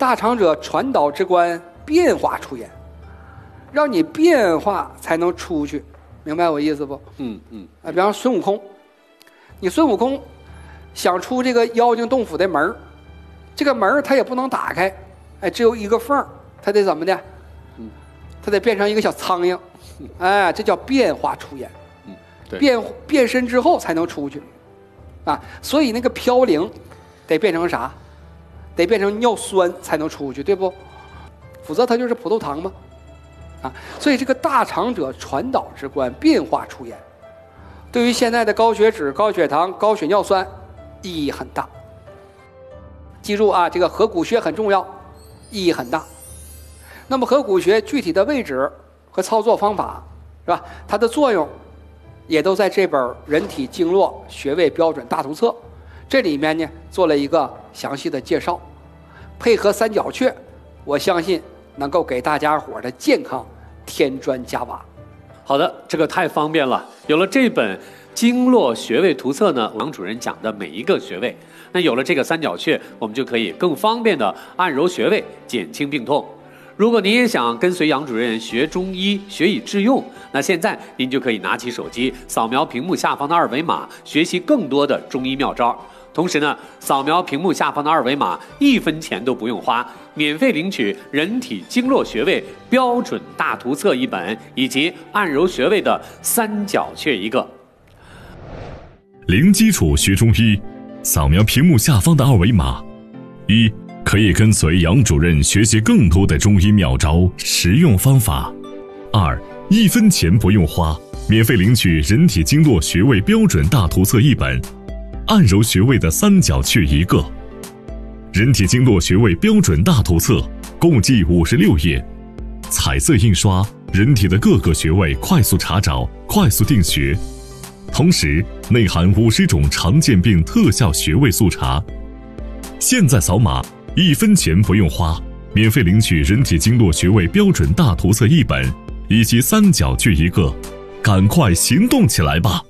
大长者传导之官，变化出焉，让你变化才能出去，明白我意思不？比方孙悟空，你孙悟空想出这个妖精洞府的门，这个门他也不能打开，只有一个缝，他得怎么的？他得变成一个小苍蝇，这叫变化出焉。变身之后才能出去，所以那个飘零得变成啥？得变成尿酸才能出去，对不？否则它就是葡萄糖嘛，所以这个大长者传导之官，变化出焉，对于现在的高血脂、高血糖、高血尿酸意义很大。记住这个合谷穴很重要，意义很大。那么合谷穴具体的位置和操作方法，是吧？它的作用也都在这本《人体经络穴位标准大图册》这里面呢做了一个详细的介绍，配合三角穴，我相信能够给大家伙的健康添砖加瓦。 好的，这个太方便了。有了这本经络穴位图册呢，王主任讲的每一个穴位，那有了这个三角穴，我们就可以更方便的按揉穴位，减轻病痛。如果您也想跟随杨主任学中医，学以致用，那现在您就可以拿起手机，扫描屏幕下方的二维码，学习更多的中医妙招。同时呢，扫描屏幕下方的二维码，1分钱都不用花，免费领取人体经络穴位标准大图册1本，以及按揉穴位的三角穴1个。 零基础学中医，扫描屏幕下方的二维码。1. 可以跟随杨主任学习更多的中医妙招、实用方法。2. 1分钱不用花，免费领取人体经络穴位标准大图册1本，按揉穴位的三角穴1个。人体经络穴位标准大图册共计56页，彩色印刷，人体的各个穴位快速查找，快速定穴。同时内含50种常见病特效穴位速查。现在扫码，1分钱不用花，免费领取人体经络穴位标准大图册1本，以及三角穴1个，赶快行动起来吧！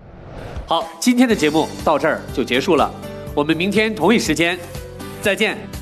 好，今天的节目到这儿就结束了，我们明天同一时间再见。